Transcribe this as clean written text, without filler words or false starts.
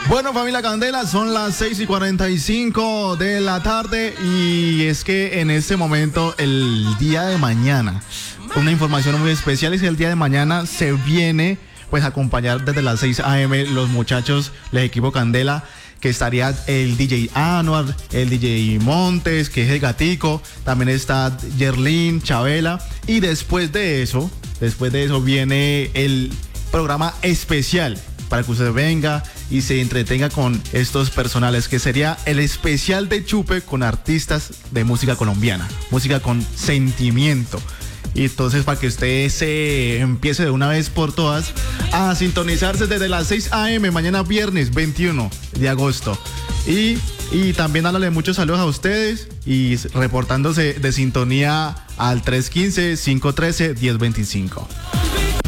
Bueno, familia Candela, son las 6:45 de la tarde y es que en este momento, el día de mañana, una información muy especial es que el día de mañana se viene pues a acompañar desde las 6 a.m. los muchachos del equipo Candela, que estaría el DJ Anuar, el DJ Montes, que es el Gatico, también está Yerlin, Chabela, y después de eso viene el programa especial para que usted venga y se entretenga con estos personales, que sería el especial de Chupe con artistas de música colombiana, música con sentimiento. Y entonces, para que usted se empiece de una vez por todas a sintonizarse desde las 6 a.m. mañana viernes 21 de agosto. Y también dándole muchos saludos a ustedes y reportándose de sintonía al 315-513-1025.